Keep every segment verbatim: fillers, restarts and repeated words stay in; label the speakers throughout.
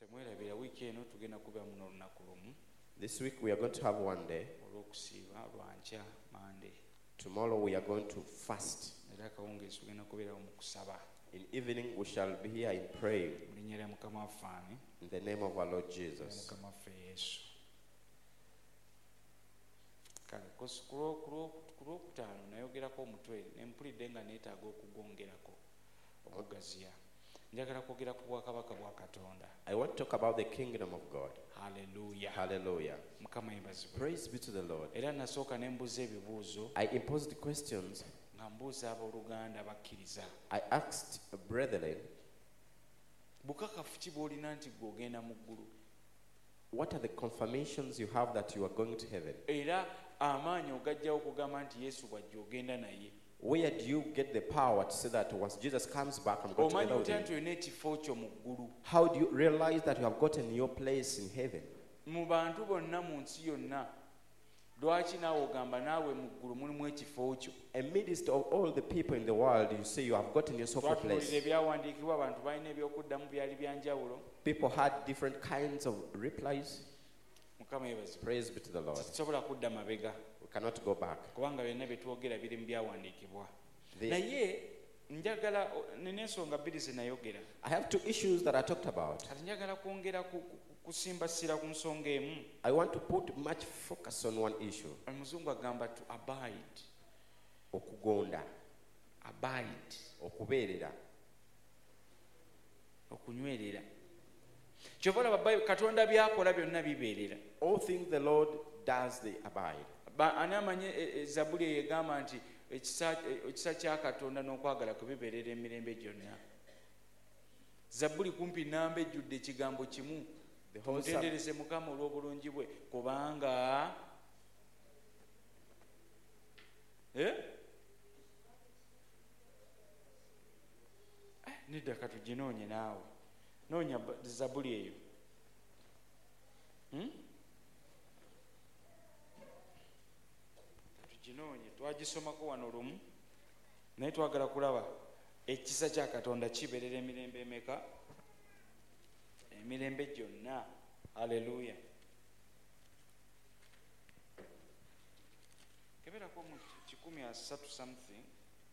Speaker 1: Temwerabira wiki eno tugenda kuba muno olunaku lumu.
Speaker 2: This week we are going to have one day.
Speaker 1: Olw'okusiiba lwankya Monday.
Speaker 2: Tomorrow we are going to fast.
Speaker 1: Era akawungeezi tugenda kubeerawo mu kusaba.
Speaker 2: In evening we shall be here in praying.
Speaker 1: Mu linnya lya Mukama waffe ani?
Speaker 2: In the name of our Lord Jesus.
Speaker 1: Mukama waffe Yesu. Kale ku lwokutaano nayogerako omutwe ne mpulidde nga neetaaga okugongerako okugaziya. Njagala kwogera ku bwakabaka bwa Katonda.
Speaker 2: I want to talk about the kingdom of God.
Speaker 1: Hallelujah.
Speaker 2: Hallelujah.
Speaker 1: Mukama yebazibwe.
Speaker 2: Praise be to the Lord.
Speaker 1: Era nasooka ne mbuuza ebibuuzo.
Speaker 2: I imposed questions.
Speaker 1: Nga mbuuza abooluganda bakkiriza.
Speaker 2: I asked brethren,
Speaker 1: bukakafu ki bw'olina nti gwe ogenda mu ggulu?
Speaker 2: what are the confirmations you have that you are going to heaven?
Speaker 1: Era amaanyi ogajjawo okugamba nti Yesu bw'ajja ogenda naye.
Speaker 2: Where do you get the power to say that once Jesus comes back, I'm going
Speaker 1: Omanyi
Speaker 2: to
Speaker 1: otya
Speaker 2: get
Speaker 1: nti olina ekifo kyo mu ggulu?
Speaker 2: How do you realize that you have gotten your place in heaven?
Speaker 1: Mu bantu bonna mu nsi yonna lwaki naawe ogamba naawe mu ggulu mulimu ekifo kyo?
Speaker 2: Amidst of all the people in the world, you say you have gotten yourself a
Speaker 1: Twatunuulira
Speaker 2: place.
Speaker 1: ebyawandiikibwa abantu balina ebyokuddamu byali byanjawulo.
Speaker 2: People had different kinds of replies.
Speaker 1: Mukama yeebazibwe.
Speaker 2: Praise be to the Lord.
Speaker 1: Tusobola kudda mabega
Speaker 2: We cannot go back.
Speaker 1: kubanga byonna bye twogera biri mu byawandiikibwa.
Speaker 2: The-
Speaker 1: Naye njagala nina ensonga bbiri ze nayogera.
Speaker 2: I have two issues that I talked about.
Speaker 1: Kati njagala kwongera ku- ku- kusimbasira ku nsonga emu.
Speaker 2: I want to put much focus on one issue.
Speaker 1: Omuzungu agamba to abide.
Speaker 2: Okugonda,
Speaker 1: Abide.
Speaker 2: okubeerera.
Speaker 1: Okunywerera. Kyova olaba Bayibuli Katonda byakola byonna bibeerera.
Speaker 2: All things the Lord does, they abide.
Speaker 1: Ba- ani amanyi e- e- Zabbuli eyo egamba nti ekisa e- ekisa kya Katonda n'okwagala kwe bibeerera emirembe gyonna. Zabbuli kumpi nnamba ejjudde ekigambo kimu.
Speaker 2: The whole Psalm,
Speaker 1: Mutendereze Mukama olw'obulungi bwe kubanga eh? Eh, nedda katuginoonye naawe noonya ba- Zabbuli eyo. Hmm? Katuginoonye twagisomako wano lumu naye twagala kulaba ekisa kya Katonda kibeerera emirembe emeka? Emirembe gyonna. Haleluya. Keberako mu kikumi asatu something.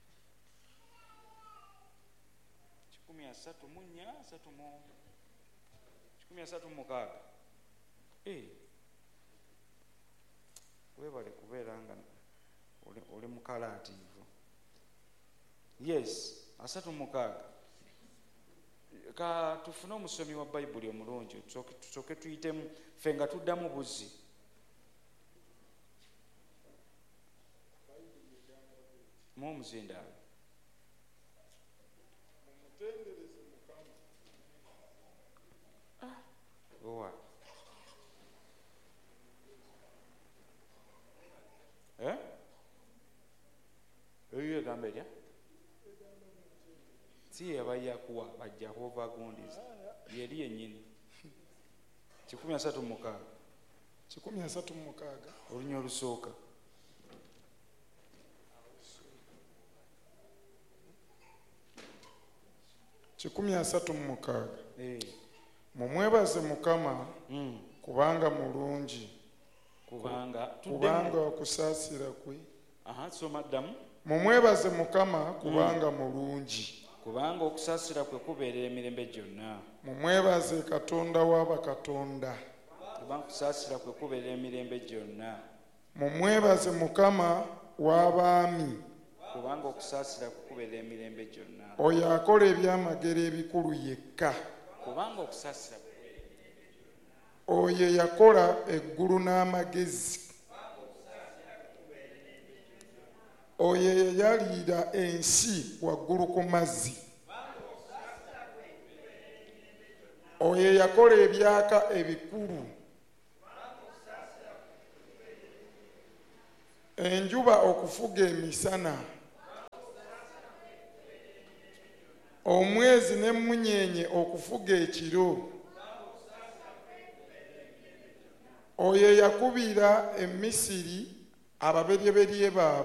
Speaker 1: Kikumi asatu mu nnya asatu mu kikumi asatu mu mukaaga. Eh. Webale kubeera nga oli, oli mukalaativu. Yes, asatu mu mukaaga. Ka tufune omusomi wa Bayibuli omulungi tusooke tusooke tuyitemu ffe nga tuddamu buzzi. Mu omuzindaalo. Ah, owa. Eh? Eyo egamba erya? Si yabaye akuwa bajja kuva gondiza yeri yennyini. kikumi asatu mu mukaaga
Speaker 3: kikumi asatu mu mukaaga
Speaker 1: olunya olusooka.
Speaker 3: kikumi asatu mu mukaaga
Speaker 1: Eh,
Speaker 3: mumwebaze Mukama
Speaker 1: mm,
Speaker 3: kubanga mulungi,
Speaker 1: kubanga
Speaker 3: kubanga
Speaker 1: tuddemu.
Speaker 3: okusaasira kwe.
Speaker 1: Aha, soma ddamu.
Speaker 3: Mumwebaze Mukama kubanga mulungi,
Speaker 1: Kubanga okusaasira kwe kubeerera emirembe gyonna.
Speaker 3: mumwebaze Katonda wa bakatonda.
Speaker 1: Kubanga okusaasira kwe kubeerera emirembe gyonna.
Speaker 3: Mumwebaze Mukama w'abaami,
Speaker 1: Kubanga okusaasira kwe kubeerera emirembe gyonna.
Speaker 3: oyo akola ebyamagero ebikulu yekka.
Speaker 1: Kubanga okusaasira kwe
Speaker 3: Oyo yakola eggulu n'amagezi. Oyo yayalira ensi waggulu ku mazzi. Oyo yakola ebyaka ebikulu. Enjuba okufuga emisana. Omwezi n'emmunyeenye okufuga ekiro. Oyo yakubira e Misiri ababeryeberye baabwe.